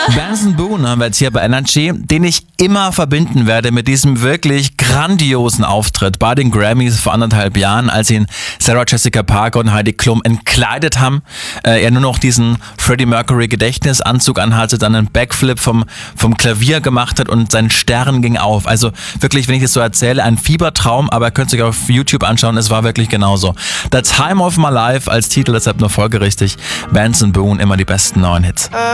Benson Boone haben wir jetzt hier bei Energy, den ich immer verbinden werde mit diesem wirklich grandiosen Auftritt bei den Grammys vor 1,5 Jahren, als ihn Sarah Jessica Parker und Heidi Klum entkleidet haben. Er nur noch diesen Freddie Mercury Gedächtnisanzug anhatte, dann einen Backflip vom Klavier gemacht hat und sein Stern ging auf. Also wirklich, wenn ich das so erzähle, ein Fiebertraum, aber ihr könnt es euch auf YouTube anschauen, es war wirklich genauso. The Time of My Life als Titel, deshalb nur folgerichtig. Benson Boone, immer die besten neuen Hits.